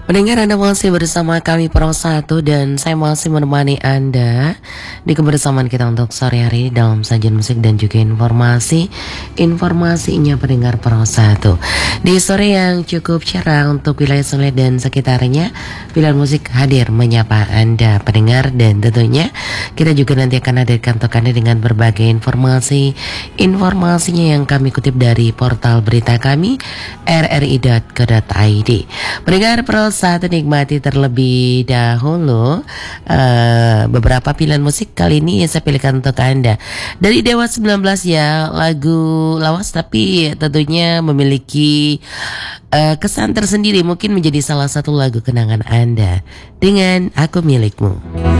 Pendengar, Anda masih bersama kami Pro 1 dan saya masih menemani Anda di kebersamaan kita untuk sore hari dalam sajian musik dan juga informasinya pendengar Pro 1. Di sore yang cukup cerah untuk wilayah Sule dan sekitarnya, pilihan musik hadir menyapa Anda pendengar, dan tentunya kita juga nanti akan hadirkan untuk Anda dengan berbagai informasinya yang kami kutip dari portal berita kami rri.co.id. Pendengar Pro 1, nikmati terlebih dahulu beberapa pilihan musik kali ini yang saya pilihkan untuk Anda. Dari Dewa 19 ya, lagu lawas tapi tentunya memiliki kesan tersendiri, mungkin menjadi salah satu lagu kenangan Anda dengan Aku Milikmu.